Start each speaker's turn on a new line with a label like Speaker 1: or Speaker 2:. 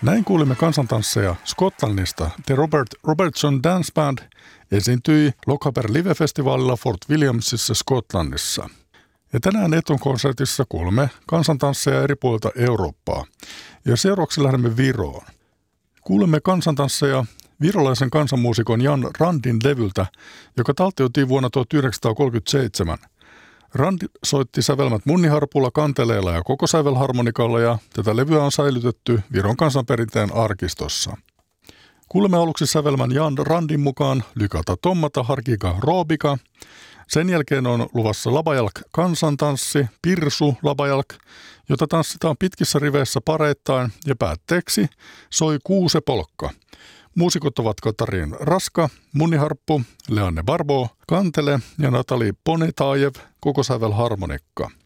Speaker 1: Näin kuulimme kansantansseja Skotlannista. The Robertson Dance Band esiintyi Lochaber Live-festivaalilla Fort Williamsissa Skotlannissa. Ja tänään Eton konsertissa kuulemme kansantansseja eri puolilta Eurooppaa. Ja seuraavaksi lähdemme Viroon. Kuulemme kansantansseja virolaisen kansanmuusikon Jan Randin levyltä, joka taltioitiin vuonna 1937. Rand soitti sävelmät munniharpulla, kanteleella ja kokosävelharmonikalla ja tätä levyä on säilytetty Viron kansanperinteen arkistossa. Kuulemme aluksi sävelmän Jan Randin mukaan Lykata Tommata Harkika Roobika. Sen jälkeen on luvassa Labajalk kansantanssi, Pirsu Labajalk, jota tanssitaan pitkissä riveissä pareittain ja päätteeksi soi kuusepolkka. Muusikot ovat Katarin Raska, munniharppu, Leanne Barbo, kantele ja Natali Ponetajev, kokosävelharmonikka.